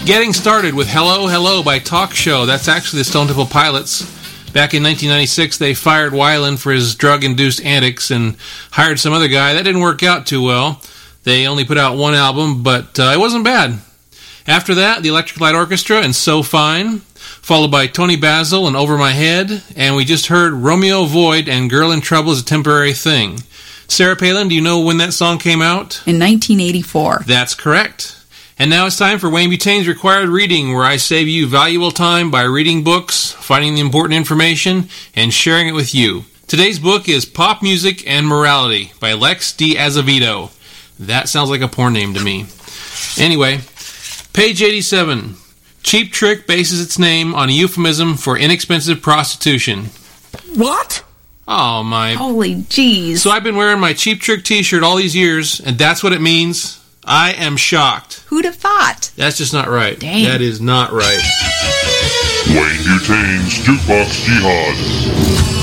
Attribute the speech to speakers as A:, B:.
A: Getting Started with Hello, Hello by Talk Show. That's actually the Stone Temple Pilots. Back in 1996, they fired Weiland for his drug-induced antics and hired some other guy. That didn't work out too well. They only put out one album, but it wasn't bad. After that, the Electric Light Orchestra and So Fine, followed by Tony Basil and Over My Head, and we just heard Romeo Void and Girl in Trouble is a Temporary Thing. Sarah Palin, do you know when that song came out?
B: In 1984.
A: That's correct. And now it's time for Wayne Butane's Required Reading, where I save you valuable time by reading books, finding the important information, and sharing it with you. Today's book is Pop Music and Morality by Lex D. Azevedo. That sounds like a porn name to me. Anyway, page 87. Cheap Trick bases its name on a euphemism for inexpensive prostitution.
C: What?
A: Oh, my...
B: Holy jeez.
A: So I've been wearing my Cheap Trick t-shirt all these years, and that's what it means? I am shocked.
B: Who'd have thought?
A: That's just not right.
B: Dang.
A: That is not right.
D: Wayne Butane's Jukebox Jihad.